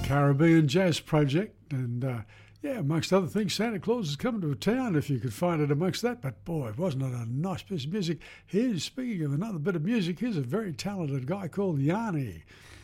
Caribbean Jazz Project, and yeah, amongst other things, Santa Claus is coming to a town, if you could find it amongst that. But boy, wasn't it a nice piece of music. Here's, speaking of another bit of music, here's a very talented guy called Yanni.